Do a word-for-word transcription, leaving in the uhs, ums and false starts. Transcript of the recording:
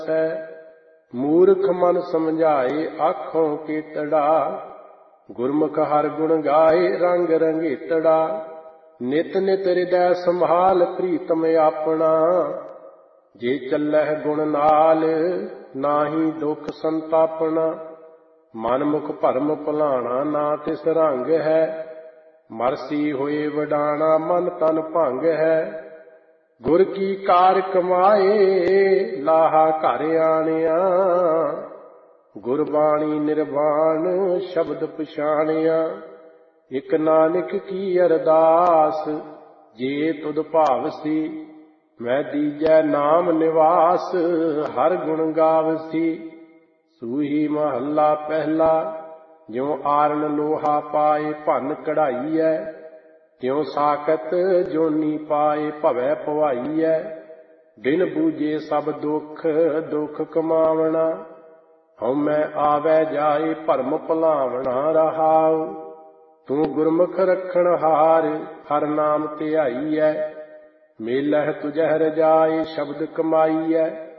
ਵਸੈ। ਮੂਰਖ ਮਨ ਸਮਝਾਏ ਆਖੋਂ ਕੇਤੜਾ, ਗੁਰਮੁਖ ਹਰਿ ਗੁਣ ਗਾਏ ਰੰਗ ਰੰਗੇਤੜਾ। ਨਿਤ ਨਿਤ ਹਿਰਦੈ ਸੰਭਾਲ ਪ੍ਰੀਤਮ ਆਪਣਾ, ਜੇ ਚੱਲਹਿ ਗੁਣ ਨਾਲ ਨਾਹੀ ਦੁਖ ਸੰਤਾਪਣਾ। ਮਨ ਮੁਖ ਭਰਮ ਭੁਲਾਣਾ ਨਾ ਤਿਸ ਰੰਗ ਹੈ, ਮਰਸੀ ਹੋਏ ਵਡਾਣਾ ਮਨ ਤਨ ਭੰਗ ਹੈ। ਗੁਰ ਕੀ ਕਾਰ ਕਮਾਏ ਲਾਹਾ ਘਰ ਆਣਿਆ, ਗੁਰਬਾਣੀ ਨਿਰਵਾਣ ਸ਼ਬਦ ਪਛਾਣਿਆ। ਇਕ ਨਾਨਕ ਕੀ ਅਰਦਾਸ ਜੇ ਤੁਧ ਭਾਵਸੀ, ਮੈਂ ਦੀਜੈ ਨਾਮ ਨਿਵਾਸ ਹਰ ਗੁਣ ਗਾਵਸੀ। ਸੂਹੀ ਮਹੱਲਾ ਪਹਿਲਾ, ਜਿਉ ਆਰਨ ਲੋਹਾ ਪਾਏ ਭੰਨ ਕਢਾਈਐ, ਤਿਉ ਸਾਕਤ ਜੋਨੀ ਪਾਏ ਭਵੈ ਭਵਾਈਐ। ਬਿਨ ਬੂਝੇ ਸਭ ਦੁਖ ਦੁਖ ਕਮਾਵਣਾ, ਹਉਮੈ ਆਵੈ ਜਾਏ ਭਰਮ ਭੁਲਾਵਣਾ ਰਹਾਉ। ਤੂੰ ਗੁਰਮੁਖ ਰੱਖਣ ਹਾਰ ਹਰ ਨਾਮ ਧਿਆਈਐ, ਮੇਲਹਿ ਤੁਝਹਿ ਰਜਾਏ ਸ਼ਬਦ ਕਮਾਈਐ।